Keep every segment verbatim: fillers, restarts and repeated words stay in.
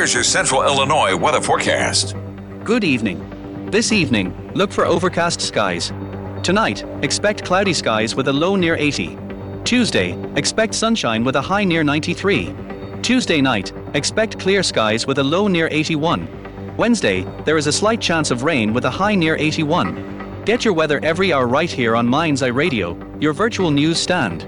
here's your Central Illinois weather forecast. Good evening. This evening, look for overcast skies. Tonight, expect cloudy skies with a low near eighty. Tuesday, expect sunshine with a high near ninety-three. Tuesday night, expect clear skies with a low near eighty-one. Wednesday, there is a slight chance of rain with a high near eighty-one. Get your weather every hour right here on Mind's Eye Radio, your virtual news stand.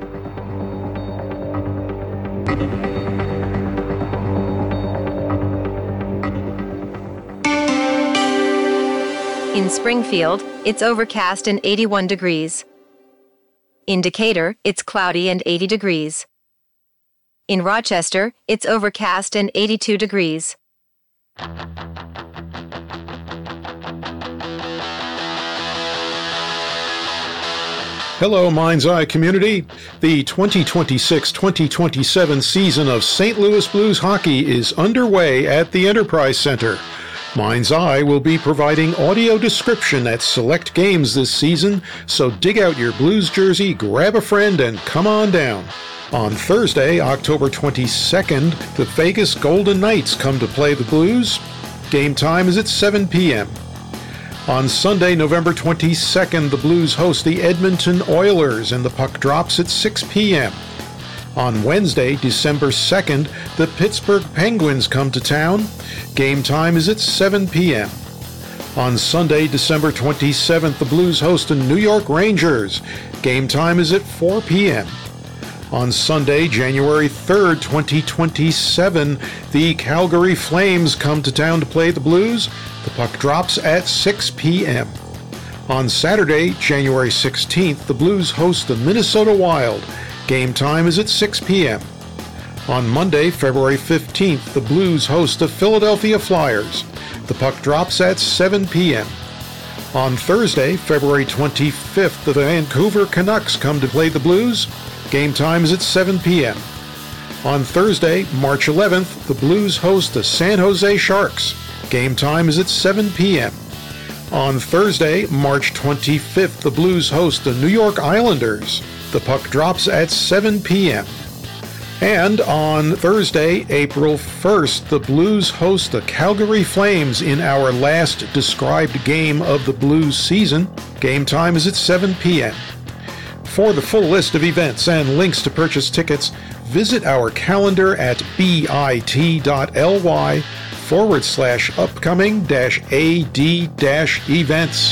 In Springfield, it's overcast and eighty-one degrees. In Decatur, it's cloudy and eighty degrees. In Rochester, it's overcast and eighty-two degrees. Hello, Mind's Eye community. The twenty twenty-six twenty twenty-seven season of Saint Louis Blues hockey is underway at the Enterprise Center. Mind's Eye will be providing audio description at select games this season, so dig out your Blues jersey, grab a friend, and come on down. On Thursday, October twenty-second, the Vegas Golden Knights come to play the Blues. Game time is at seven p.m. On Sunday, November twenty-second, the Blues host the Edmonton Oilers, and the puck drops at six p.m. On Wednesday, December second, the Pittsburgh Penguins come to town. Game time is at seven p.m. On Sunday, December twenty-seventh, the Blues host the New York Rangers. Game time is at four p.m. On Sunday, January third, twenty twenty-seven, the Calgary Flames come to town to play the Blues. The puck drops at six p.m. On Saturday, January sixteenth, the Blues host the Minnesota Wild. Game time is at six p.m. On Monday, February fifteenth, the Blues host the Philadelphia Flyers. The puck drops at seven p.m. On Thursday, February twenty-fifth, the Vancouver Canucks come to play the Blues. Game time is at seven p.m. On Thursday, March eleventh, the Blues host the San Jose Sharks. Game time is at seven p.m. On Thursday, March twenty-fifth, the Blues host the New York Islanders. The puck drops at seven p.m. And on Thursday, April first, the Blues host the Calgary Flames in our last described game of the Blues season. Game time is at seven p.m. For the full list of events and links to purchase tickets, visit our calendar at bit.ly forward slash upcoming dash AD dash events.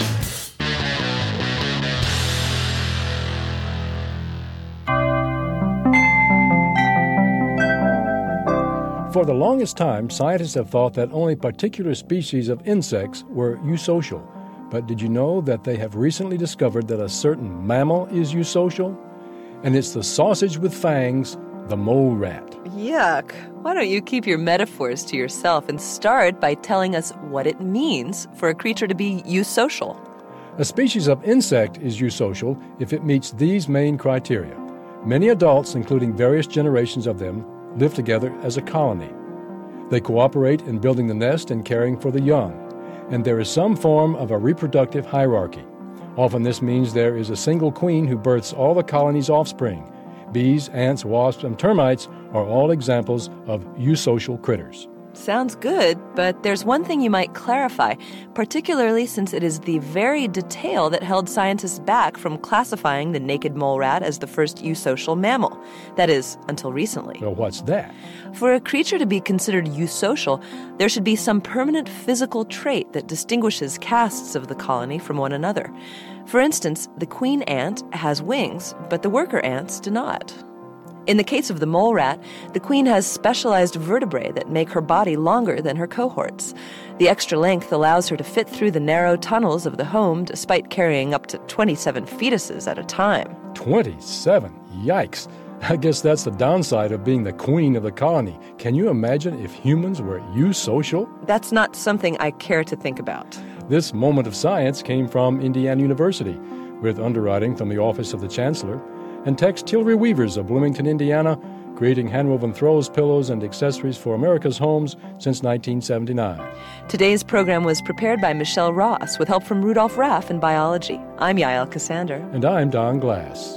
For the longest time, scientists have thought that only particular species of insects were eusocial. But did you know that they have recently discovered that a certain mammal is eusocial? And it's the sausage with fangs, the mole rat. Yuck. Why don't you keep your metaphors to yourself and start by telling us what it means for a creature to be eusocial? A species of insect is eusocial if it meets these main criteria. Many adults, including various generations of them, live together as a colony. They cooperate in building the nest and caring for the young. And there is some form of a reproductive hierarchy. Often this means there is a single queen who births all the colony's offspring. Bees, ants, wasps, and termites are all examples of eusocial critters. Sounds good, but there's one thing you might clarify, particularly since it is the very detail that held scientists back from classifying the naked mole rat as the first eusocial mammal. That is, until recently. Well, what's that? For a creature to be considered eusocial, there should be some permanent physical trait that distinguishes castes of the colony from one another. For instance, the queen ant has wings, but the worker ants do not. In the case of the mole rat, the queen has specialized vertebrae that make her body longer than her cohorts. The extra length allows her to fit through the narrow tunnels of the home despite carrying up to twenty-seven fetuses at a time. twenty-seven? Yikes. I guess that's the downside of being the queen of the colony. Can you imagine if humans were eusocial? That's not something I care to think about. This moment of science came from Indiana University, with underwriting from the Office of the Chancellor, and Tex Tilry Weavers of Bloomington, Indiana, creating hand-woven throws, pillows, and accessories for America's homes since nineteen seventy-nine. Today's program was prepared by Michelle Ross with help from Rudolph Raff in biology. I'm Yael Cassander. And I'm Don Glass.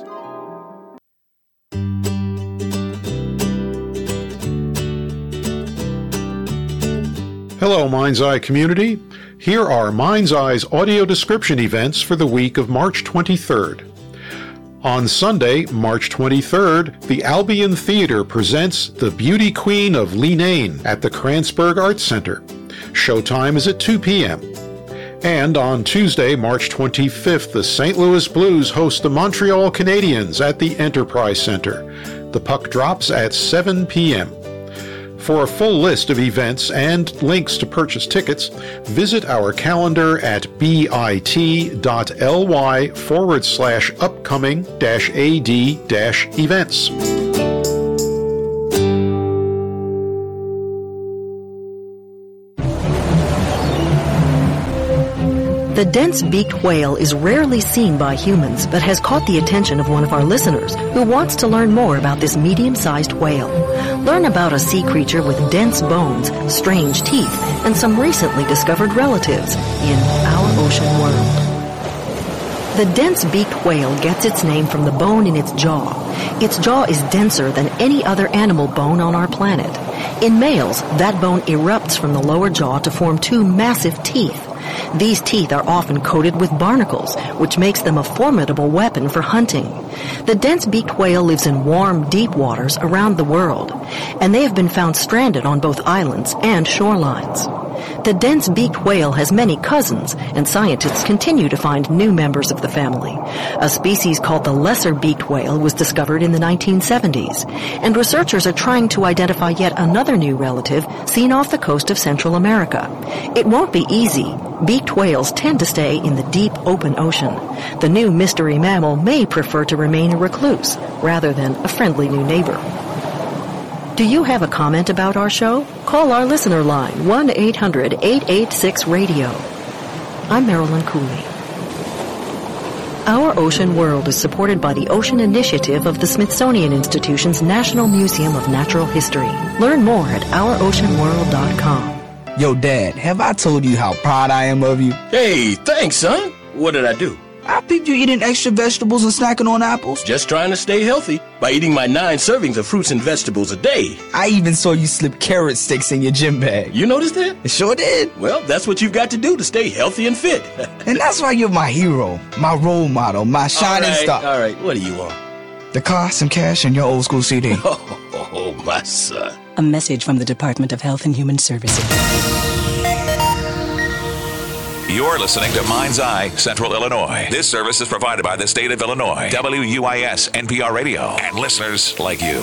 Hello, Mind's Eye community. Here are Mind's Eye's audio description events for the week of March twenty-third. On Sunday, March twenty-third, the Albion Theater presents The Beauty Queen of Leenane at the Kranzberg Arts Center. Showtime is at two p.m. And on Tuesday, March twenty-fifth, the Saint Louis Blues host the Montreal Canadiens at the Enterprise Center. The puck drops at seven p.m. For a full list of events and links to purchase tickets, visit our calendar at bit.ly forward slash upcoming dash ad dash events. The dense-beaked whale is rarely seen by humans, but has caught the attention of one of our listeners who wants to learn more about this medium-sized whale. Learn about a sea creature with dense bones, strange teeth, and some recently discovered relatives in Our Ocean World. The dense-beaked whale gets its name from the bone in its jaw. Its jaw is denser than any other animal bone on our planet. In males, that bone erupts from the lower jaw to form two massive teeth. These teeth are often coated with barnacles, which makes them a formidable weapon for hunting. The dense-beaked whale lives in warm, deep waters around the world, and they have been found stranded on both islands and shorelines. The dense-beaked whale has many cousins, and scientists continue to find new members of the family. A species called the lesser-beaked whale was discovered in the nineteen seventies, and researchers are trying to identify yet another new relative seen off the coast of Central America. It won't be easy. Beaked whales tend to stay in the deep, open ocean. The new mystery mammal may prefer to remain a recluse rather than a friendly new neighbor. Do you have a comment about our show? Call our listener line, one eight hundred eight eight six radio. I'm Marilyn Cooley. Our Ocean World is supported by the Ocean Initiative of the Smithsonian Institution's National Museum of Natural History. Learn more at our ocean world dot com. Yo, Dad, have I told you how proud I am of you? Hey, thanks, son. What did I do? I peeped you eating extra vegetables and snacking on apples. Just trying to stay healthy by eating my nine servings of fruits and vegetables a day. I even saw you slip carrot sticks in your gym bag. You noticed that? It sure did. Well, that's what you've got to do to stay healthy and fit. And that's why you're my hero, my role model, my shining all right, star. All right, what do you want? The car, some cash, and your old school C D. Oh, oh, my son. A message from the Department of Health and Human Services. You're listening to Mind's Eye, Central Illinois. This service is provided by the state of Illinois, W U I S N P R Radio, and listeners like you.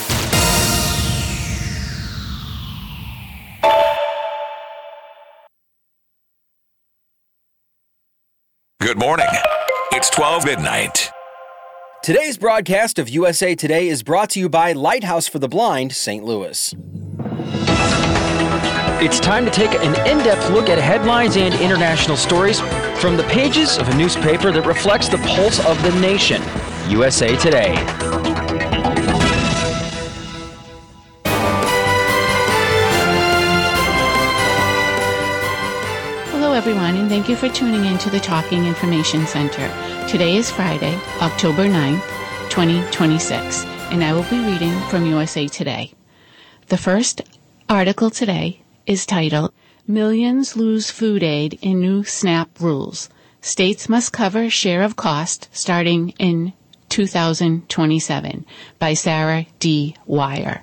Good morning. It's twelve midnight. Today's broadcast of U S A Today is brought to you by Lighthouse for the Blind, Saint Louis. It's time to take an in-depth look at headlines and international stories from the pages of a newspaper that reflects the pulse of the nation, U S A Today. Hello everyone, and thank you for tuning in to the Talking Information Center. Today is Friday, October ninth, twenty twenty-six, and I will be reading from U S A Today. The first article today is titled, Millions Lose Food Aid in New SNAP Rules. States Must Cover Share of Cost Starting in two thousand twenty-seven by Sarah D. Wire.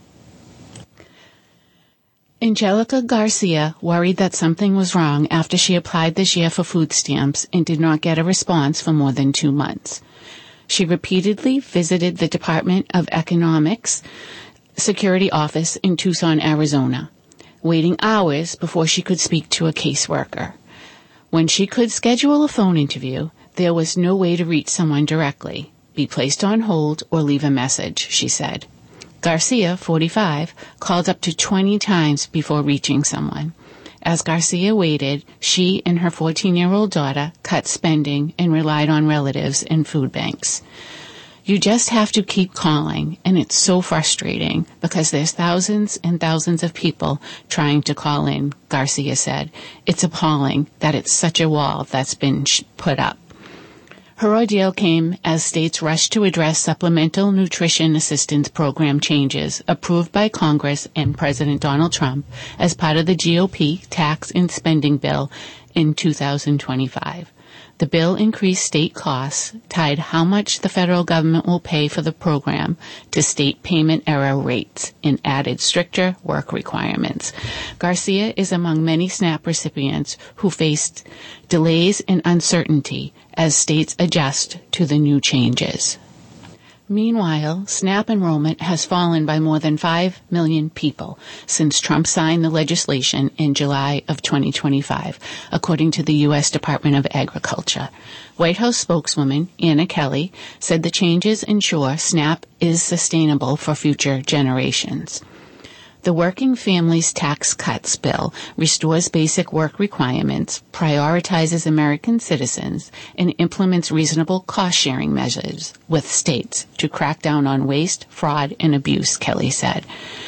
Angelica Garcia worried that something was wrong after she applied this year for food stamps and did not get a response for more than two months. She repeatedly visited the Department of Economics Security Office in Tucson, Arizona, waiting hours before she could speak to a caseworker. When she could schedule a phone interview, there was no way to reach someone directly, be placed on hold, or leave a message, she said. Garcia, forty-five, called up to twenty times before reaching someone. As Garcia waited, she and her fourteen-year-old daughter cut spending and relied on relatives and food banks. You just have to keep calling, and it's so frustrating because there's thousands and thousands of people trying to call in, Garcia said. It's appalling that it's such a wall that's been sh- put up. Her ordeal came as states rushed to address supplemental nutrition assistance program changes approved by Congress and President Donald Trump as part of the G O P tax and spending bill in two thousand twenty-five. The bill increased state costs, tied how much the federal government will pay for the program to state payment error rates, and added stricter work requirements. Garcia is among many SNAP recipients who faced delays and uncertainty as states adjust to the new changes. Meanwhile, SNAP enrollment has fallen by more than five million people since Trump signed the legislation in July of twenty twenty-five, according to the U S Department of Agriculture. White House spokeswoman Anna Kelly said the changes ensure SNAP is sustainable for future generations. The Working Families Tax Cuts bill restores basic work requirements, prioritizes American citizens, and implements reasonable cost-sharing measures with states to crack down on waste, fraud, and abuse, Kelly said.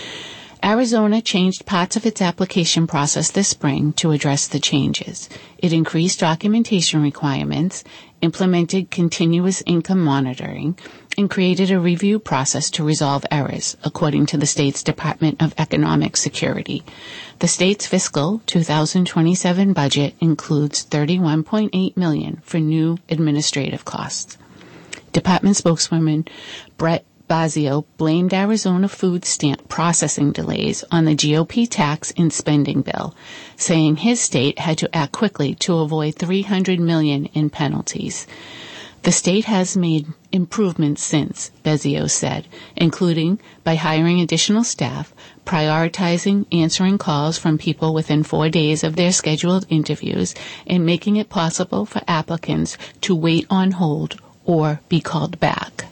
Arizona changed parts of its application process this spring to address the changes. It increased documentation requirements, implemented continuous income monitoring, and created a review process to resolve errors, according to the state's Department of Economic Security. The state's fiscal two thousand twenty-seven budget includes thirty-one point eight million dollars for new administrative costs. Department spokeswoman Brett Bazio blamed Arizona food stamp processing delays on the G O P tax and spending bill, saying his state had to act quickly to avoid three hundred million dollars in penalties. The state has made improvements since, Bezos said, including by hiring additional staff, prioritizing answering calls from people within four days of their scheduled interviews, and making it possible for applicants to wait on hold or be called back.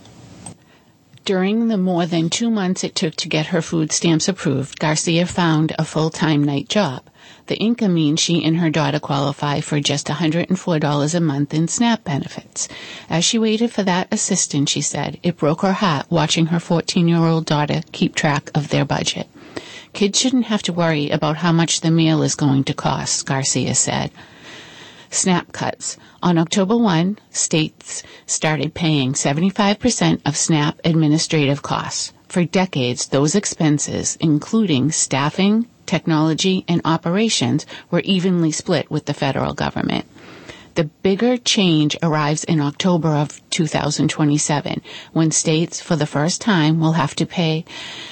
During the more than two months it took to get her food stamps approved, Garcia found a full-time night job. The income means she and her daughter qualify for just one hundred four dollars a month in SNAP benefits. As she waited for that assistance, she said, it broke her heart watching her fourteen-year-old daughter keep track of their budget. Kids shouldn't have to worry about how much the meal is going to cost, Garcia said. SNAP cuts. On October first, states started paying seventy-five percent of SNAP administrative costs. For decades, those expenses, including staffing, technology, and operations, were evenly split with the federal government. The bigger change arrives in October of two thousand twenty-seven, when states, for the first time, will have to pay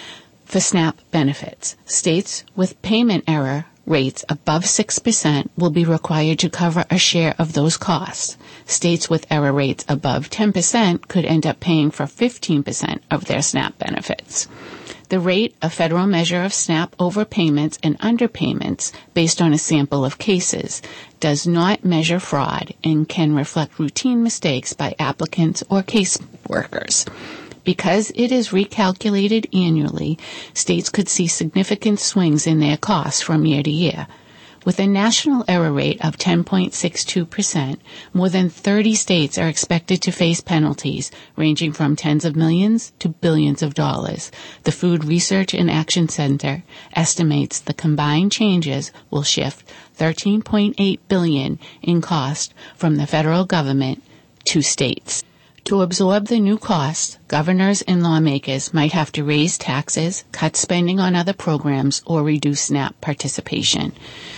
for SNAP benefits. States with payment error rates above six percent will be required to cover a share of those costs. States with error rates above ten percent could end up paying for fifteen percent of their SNAP benefits. The rate, a federal measure of SNAP overpayments and underpayments based on a sample of cases, does not measure fraud and can reflect routine mistakes by applicants or case workers. Because it is recalculated annually, states could see significant swings in their costs from year to year. With a national error rate of ten point six two percent, more than thirty states are expected to face penalties ranging from tens of millions to billions of dollars. The Food Research and Action Center estimates the combined changes will shift thirteen point eight billion dollars in cost from the federal government to states. To absorb the new costs, governors and lawmakers might have to raise taxes, cut spending on other programs, or reduce SNAP participation.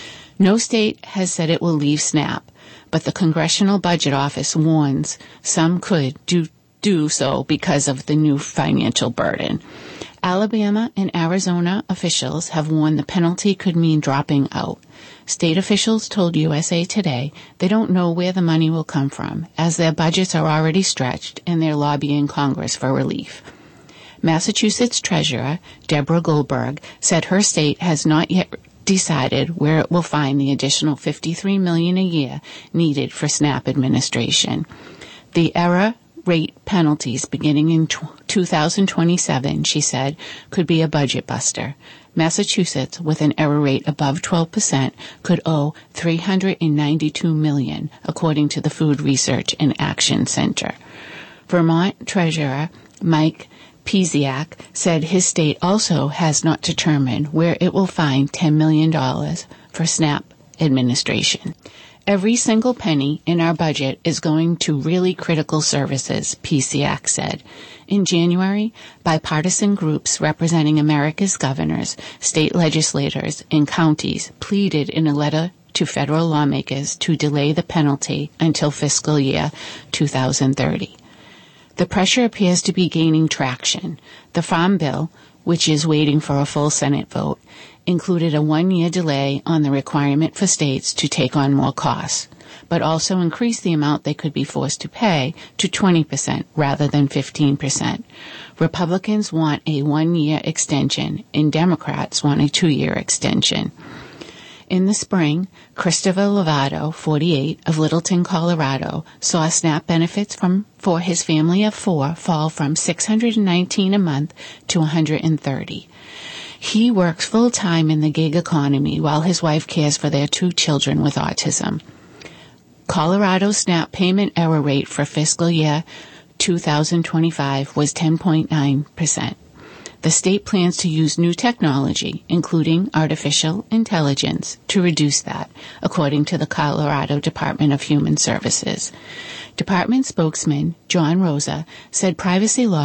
No state has said it will leave SNAP, but the Congressional Budget Office warns some could do, do so because of the new financial burden. Alabama and Arizona officials have warned the penalty could mean dropping out. State officials told U S A Today they don't know where the money will come from, as their budgets are already stretched and they're lobbying Congress for relief. Massachusetts Treasurer Deborah Goldberg said her state has not yet decided where it will find the additional fifty-three million dollars a year needed for SNAP administration. The error rate penalties beginning in two thousand twenty-seven, she said, could be a budget buster. Massachusetts, with an error rate above twelve percent, could owe three hundred ninety-two million dollars, according to the Food Research and Action Center. Vermont Treasurer Mike Piesiak said his state also has not determined where it will find ten million dollars for SNAP administration. Every single penny in our budget is going to really critical services, P C A C said. In January, bipartisan groups representing America's governors, state legislators, and counties pleaded in a letter to federal lawmakers to delay the penalty until fiscal year two thousand thirty. The pressure appears to be gaining traction. The Farm Bill, which is waiting for a full Senate vote, included a one-year delay on the requirement for states to take on more costs, but also increased the amount they could be forced to pay to twenty percent rather than fifteen percent. Republicans want a one-year extension, and Democrats want a two-year extension. In the spring, Christopher Lovato, forty-eight, of Littleton, Colorado, saw SNAP benefits from for his family of four fall from six hundred nineteen dollars a month to one hundred thirty dollars. He works full-time in the gig economy while his wife cares for their two children with autism. Colorado's SNAP payment error rate for fiscal year two thousand twenty-five was ten point nine percent. The state plans to use new technology, including artificial intelligence, to reduce that, according to the Colorado Department of Human Services. Department spokesman John Rosa said privacy law